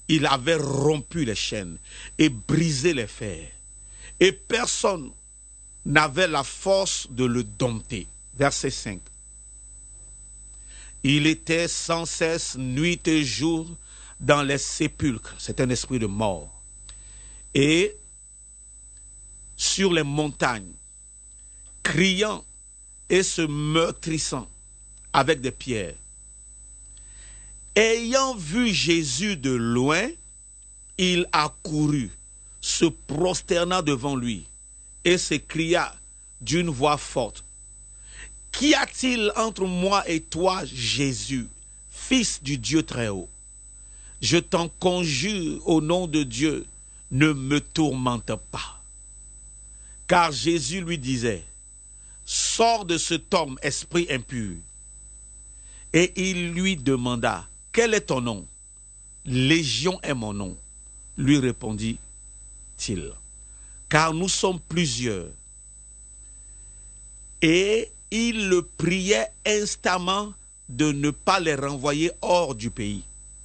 il avait rompu les chaînes et brisé les fers. Et personne n'avait la force de le dompter. Verset 5. Il était sans cesse, nuit et jour, dans les sépulcres. C'est un esprit de mort. Et sur les montagnes, criant et se meurtrissant avec des pierres. Ayant vu Jésus de loin, il accourut, se prosterna devant lui et s'écria d'une voix forte: Qu'y a-t-il entre moi et toi, Jésus, fils du Dieu très haut? Je t'en conjure au nom de Dieu, ne me tourmente pas. Car Jésus lui disait: Sors de cet homme, esprit impur. Et il lui demanda: Quel est ton nom? Légion est mon nom, lui répondit-il, car nous sommes plusieurs. Et il le priait instamment de ne pas les renvoyer hors du pays.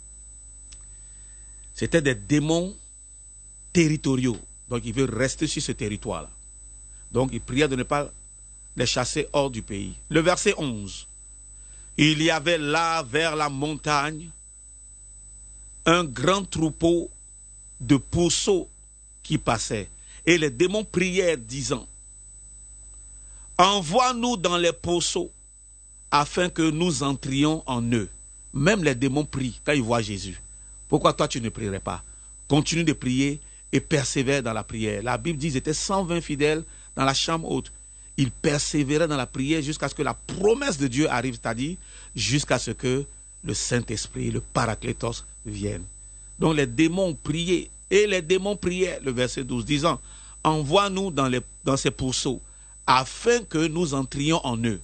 C'était des démons territoriaux, donc il veut rester sur ce territoire-là. Donc il priait de ne pas les chasser hors du pays. Le verset 11. Il y avait là, vers la montagne, un grand troupeau de pourceaux qui passait. Et les démons prièrent, disant: Envoie-nous dans les pourceaux, afin que nous entrions en eux. Même les démons prient quand ils voient Jésus. Pourquoi toi tu ne prierais pas? Continue de prier et persévère dans la prière. La Bible dit qu'ils étaient 120 fidèles dans la chambre haute. Ils persévéraient dans la prière jusqu'à ce que la promesse de Dieu arrive, c'est-à-dire jusqu'à ce que le Saint-Esprit, le Paraclétos, vienne. Donc les démons priaient, et les démons priaient, le verset 12, disant: Envoie-nous dans ces pourceaux, afin que nous entrions en eux.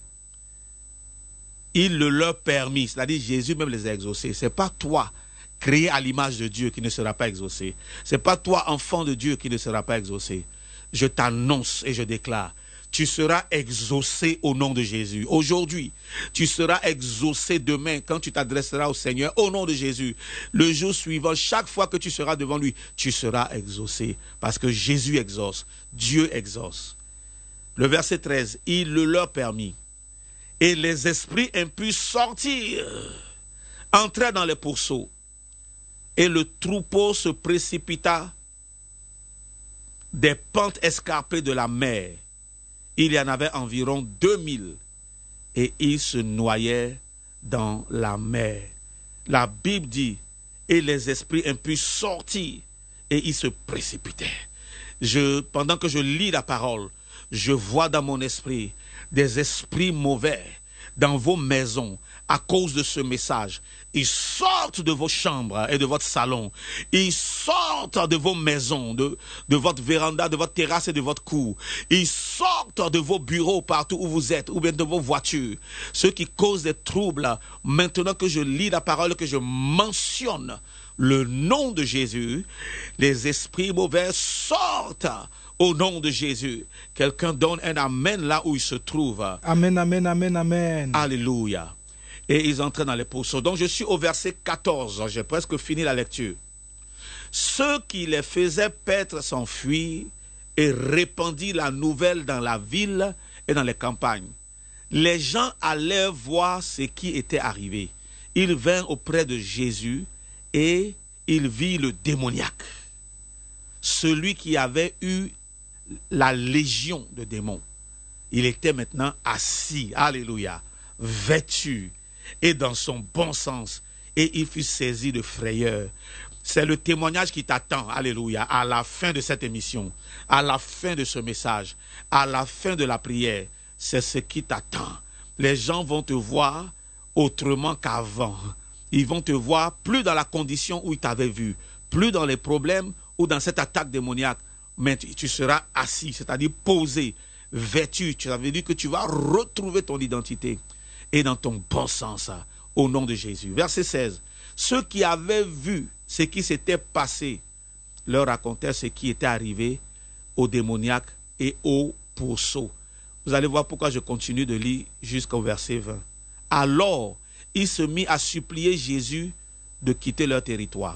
Il le leur permit, c'est-à-dire Jésus même les a exaucés. Ce n'est pas toi, créé à l'image de Dieu, qui ne sera pas exaucé. Ce n'est pas toi, enfant de Dieu, qui ne sera pas exaucé. Je t'annonce et je déclare: tu seras exaucé au nom de Jésus. Aujourd'hui, tu seras exaucé demain quand tu t'adresseras au Seigneur au nom de Jésus. Le jour suivant, chaque fois que tu seras devant lui, tu seras exaucé. Parce que Jésus exauce, Dieu exauce. Le verset 13, il le leur permit. Et les esprits impurs sortirent, entrèrent dans les pourceaux. Et le troupeau se précipita des pentes escarpées de la mer. Il y en avait environ 2000 et ils se noyaient dans la mer. La Bible dit: et les esprits impurs sortirent et ils se précipitaient. Pendant que je lis la parole, je vois dans mon esprit des esprits mauvais dans vos maisons à cause de ce message. Ils sortent de vos chambres et de votre salon. Ils sortent de vos maisons, de votre véranda, de votre terrasse et de votre cour. Ils sortent de vos bureaux partout où vous êtes, ou bien de vos voitures. Ceux qui causent des troubles, maintenant que je lis la parole, que je mentionne le nom de Jésus, les esprits mauvais sortent au nom de Jésus. Quelqu'un donne un amen là où il se trouve. Amen, amen, amen, amen. Alléluia. Et ils entraient dans les pourceaux. Donc je suis au verset 14. J'ai presque fini la lecture. Ceux qui les faisaient paître s'enfuirent et répandirent la nouvelle dans la ville et dans les campagnes. Les gens allaient voir ce qui était arrivé. Ils vinrent auprès de Jésus et ils virent le démoniaque, celui qui avait eu la légion de démons. Il était maintenant assis, alléluia, vêtu et dans son bon sens, et il fut saisi de frayeur. C'est le témoignage qui t'attend, alléluia, à la fin de cette émission, à la fin de ce message, à la fin de la prière. C'est ce qui t'attend. Les gens vont te voir autrement qu'avant. Ils vont te voir plus dans la condition où ils t'avaient vu, plus dans les problèmes ou dans cette attaque démoniaque, mais tu seras assis, c'est-à-dire posé, vêtu. Ça veut dire que tu vas retrouver ton identité et dans ton bon sens, au nom de Jésus. Verset 16. Ceux qui avaient vu ce qui s'était passé leur racontèrent ce qui était arrivé aux démoniaques et aux pourceaux. Vous allez voir pourquoi je continue de lire jusqu'au verset 20. Alors, il se mit à supplier Jésus de quitter leur territoire.